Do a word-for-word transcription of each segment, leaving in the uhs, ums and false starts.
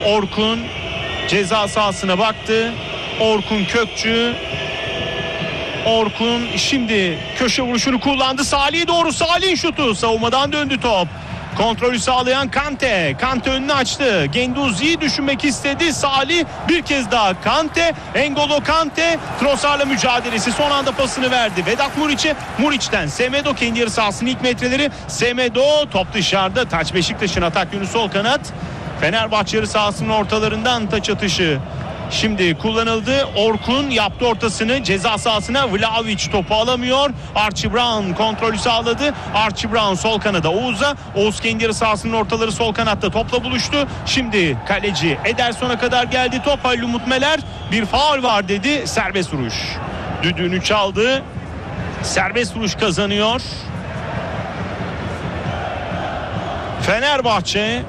Orkun ceza sahasına baktı. Orkun Kökçü. Orkun şimdi köşe vuruşunu kullandı. Salih'e doğru, Salih'in şutu. Savunmadan döndü top. Kontrolü sağlayan Kante. Kante önünü açtı. Genduzi'yi düşünmek istedi. Salih bir kez daha Kante. N'Golo Kante. Trossard'la mücadelesi. Son anda pasını verdi. Vedat Muriç'e. Muriç'ten Semedo kendi yarı sahasının ilk metreleri. Semedo top dışarıda. Taç Beşiktaş'ın atak yönü sol kanat. Fenerbahçe yarı sahasının ortalarından taç atışı şimdi kullanıldı. Orkun yaptı ortasını ceza sahasına. Vlahovic topu alamıyor. Archie Brown kontrolü sağladı. Archie Brown sol kanada Oğuz'a. Oğuz kendi yarı sahasının ortaları sol kanatta topla buluştu. Şimdi kaleci Ederson'a kadar geldi top. Halil Umut Meler bir faul var dedi. Serbest vuruş. Düdüğünü çaldı. Serbest vuruş kazanıyor Fenerbahçe.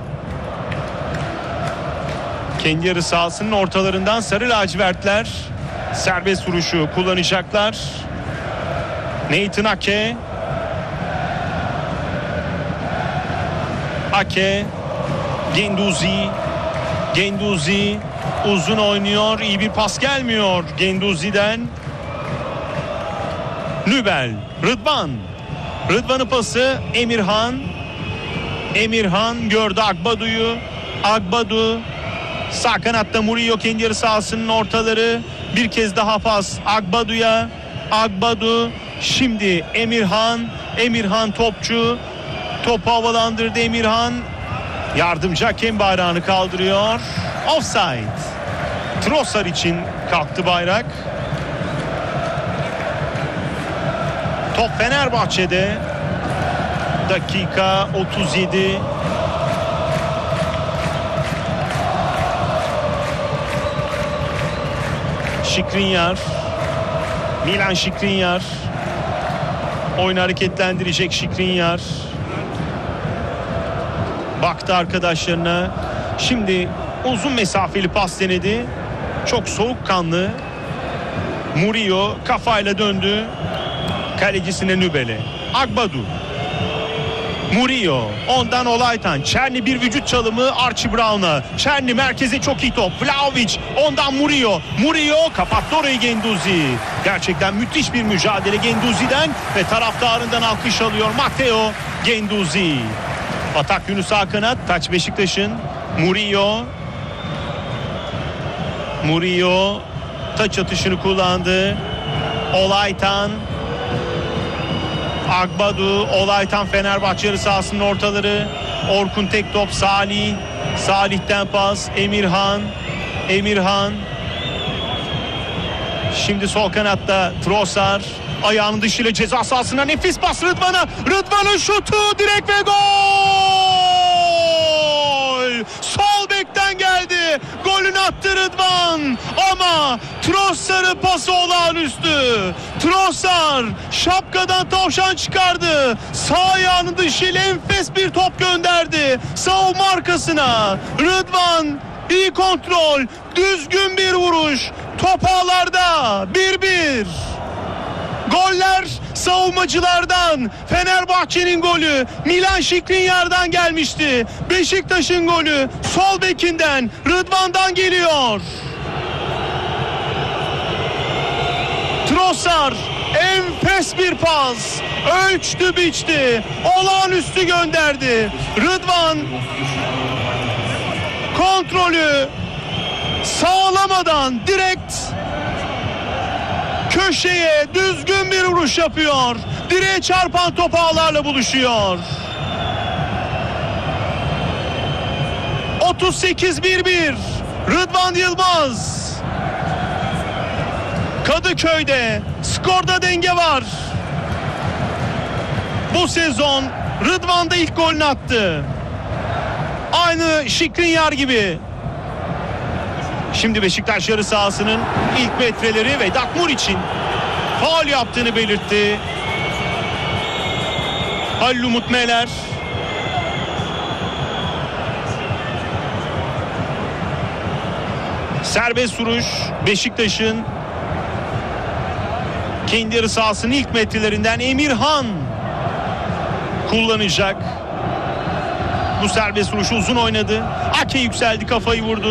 Kendi yarı sahasının ortalarından sarı lacivertler serbest vuruşu kullanacaklar. Nathan Ake. Ake. Genduzi. Genduzi uzun oynuyor. İyi bir pas gelmiyor Genduzi'den. Nübel. Rıdvan. Rıdvan'ın pası Emirhan. Emirhan gördü Agbadu'yu. Agbadu. Sağ kanatta Murillo kendi yarı sahasının ortaları. Bir kez daha pas Agbadu'ya. Agbadu. Şimdi Emirhan. Emirhan topçu. Topu havalandırdı Emirhan. Yardımcı hakem bayrağını kaldırıyor. Offside. Trossard için kalktı bayrak. Top Fenerbahçe'de. Dakika otuz yedi. Skriniar. Milan Skriniar. Oyunu hareketlendirecek Skriniar. Baktı arkadaşlarına. Şimdi uzun mesafeli pas denedi. Çok soğukkanlı. Murillo kafayla döndü. Kalecisine Nübel'e. Agbadu. Murillo. Ondan Olaytan. Çerni bir vücut çalımı Archie Brown'a. Çerni merkeze çok iyi top. Vlahovic. Ondan Murillo. Murillo kapattı orayı Genduzi. Gerçekten müthiş bir mücadele Genduzi'den ve taraftarından alkış alıyor Matteo Genduzi. Atak yönü sağ kanat. Taç Beşiktaş'ın. Murillo. Murillo taç atışını kullandı. Olaytan. Agbadu, Olaytan Fenerbahçe yarı sahasının ortaları. Orkun tek top Salih. Salih'ten pas Emirhan. Emirhan. Şimdi sol kanatta Trossard. Ayağının dışıyla ceza sahasına nefis pas Rıdvan'a. Rıdvan'ın şutu direkt ve gol! Sol bekten geldi. Golünü attı Rıdvan. Ama Trossard'ın pası olağanüstü. Trossard şapkadan tavşan çıkardı. Sağ ayağının dışıyla enfes bir top gönderdi. Savunma arkasına. Rıdvan iyi kontrol. Düzgün bir vuruş. Top ağlarda. bir bir. Goller savunmacılardan. Fenerbahçe'nin golü Milan Skriniar'dan gelmişti. Beşiktaş'ın golü sol bekinden Rıdvan'dan geliyor. Trossard enfes bir pas. Ölçtü biçti. Olağanüstü gönderdi. Rıdvan kontrolü sağlamadan direkt köşeye düzgün bir vuruş yapıyor. Direğe çarpan top ağlarla buluşuyor. otuz sekiz bir bir. Rıdvan Yılmaz. Kadıköy'de skorda denge var. Bu sezon Rıdvan da ilk golünü attı. Aynı Skriniar gibi. Şimdi Beşiktaş yarı sahasının ilk metreleri Vedat Muriç'in faul yaptığını belirtti. Halil Umut Meler. Serbest vuruş Beşiktaş'ın kendi yarı sahasının ilk metrelerinden Emirhan kullanacak. bu serbest vuruşu uzun oynadı. Ake yükseldi, kafayı vurdu.